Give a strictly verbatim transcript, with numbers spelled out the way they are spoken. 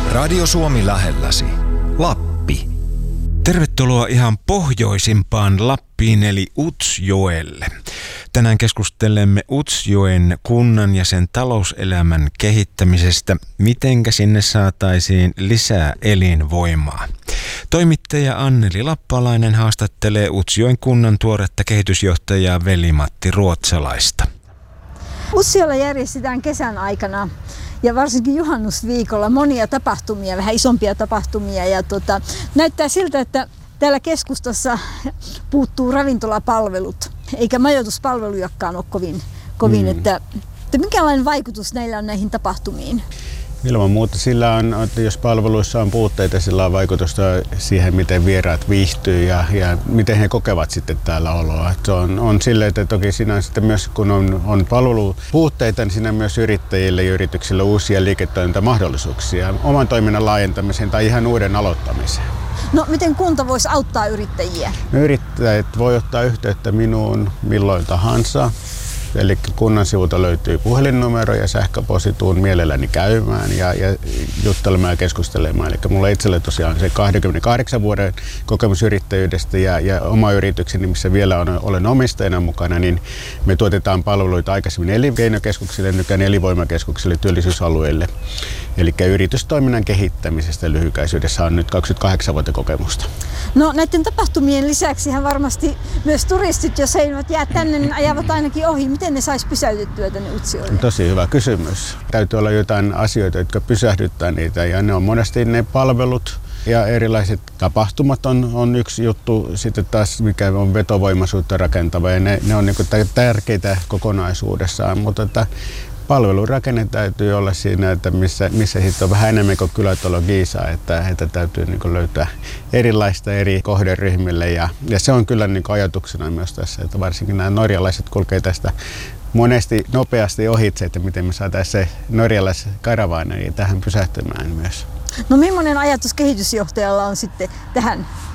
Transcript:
Radio Suomi lähelläsi. Lappi. Tervetuloa ihan pohjoisimpaan Lappiin eli Utsjoelle. Tänään keskustelemme Utsjoen kunnan ja sen talouselämän kehittämisestä, mitenkä sinne saataisiin lisää elinvoimaa. Toimittaja Anneli Lappalainen haastattelee Utsjoen kunnan tuoretta kehitysjohtajaa Veli-Matti Ruotsalaista. Utsjoella järjestetään kesän aikana ja varsinkin juhannusviikolla monia tapahtumia, vähän isompia tapahtumia. Ja tuota, näyttää siltä, että täällä keskustassa puuttuu ravintolapalvelut, eikä majoituspalvelujakaan ole kovin. kovin mm. että, että minkälainen vaikutus näillä on näihin tapahtumiin? Ilman muuta sillä on, että jos palveluissa on puutteita, sillä on vaikutusta siihen, miten vieraat viihtyy ja, ja miten he kokevat sitten täällä oloa. Se on, on silleen, että toki siinä on sitten myös, kun on, on palvelupuutteita, niin siinä on myös yrittäjille ja yrityksille uusia liiketoimintamahdollisuuksia oman toiminnan laajentamiseen tai ihan uuden aloittamiseen. No miten kunta voisi auttaa yrittäjiä? No, yrittäjät voi ottaa yhteyttä minuun milloin tahansa. Eli kunnan sivulta löytyy puhelinnumero ja sähköposti, tuun mielelläni käymään ja, ja juttelemaan ja keskustelemaan. Eli mulla itselle tosiaan se kaksikymmentäkahdeksan vuoden kokemus yrittäjyydestä ja, ja oma yritykseni, missä vielä on, olen omistajana mukana, niin me tuotetaan palveluita aikaisemmin elinkeinokeskuksille, nykyään elinvoimakeskuksille, työllisyysalueille. Eli yritystoiminnan kehittämisestä lyhykäisyydessä on nyt kaksikymmentäkahdeksan vuotta kokemusta. No näiden tapahtumien lisäksi varmasti myös turistit, jos he eivät jää tänne, niin ajavat ainakin ohi. Miten ne saisi pysäytettyä tänne Utsjoelle? Tosi hyvä kysymys. Täytyy olla jotain asioita, jotka pysähdyttää niitä, ja ne on monesti ne palvelut ja erilaiset tapahtumat on, on yksi juttu, sitten taas mikä on vetovoimaisuutta rakentava, ja ne, ne on niin kuin tärkeitä kokonaisuudessaan, mutta että palvelurakenne täytyy olla siinä, että missä, missä sitten on vähän enemmän kuin kylätalo Giisa, että, että täytyy niin kuin löytää erilaista eri kohderyhmille. Ja, ja se on kyllä niin kuin ajatuksena myös tässä, että varsinkin nämä norjalaiset kulkee tästä monesti nopeasti ohitse, että miten me saataisiin se norjalaiskaravana tähän pysähtymään myös. No millainen ajatus kehitysjohtajalla on sitten tähän